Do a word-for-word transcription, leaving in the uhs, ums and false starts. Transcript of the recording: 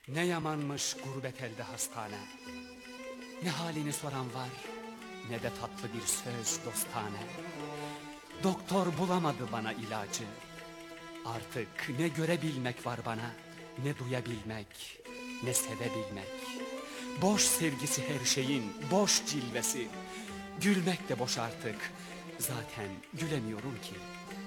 Ne yamanmış gurbet elde hastane. Ne halini soran var, ne de tatlı bir söz dostane. Doktor bulamadı bana ilacı. Artık ne görebilmek var bana, ne duyabilmek, ne sevebilmek. Boş sevgisi her şeyin, boş cilvesi. Gülmek de boş artık. Zaten gülemiyorum ki.